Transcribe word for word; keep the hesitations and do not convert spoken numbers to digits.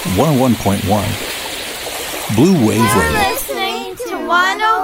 one oh one point one Blue Wave You're Radio. listening to one oh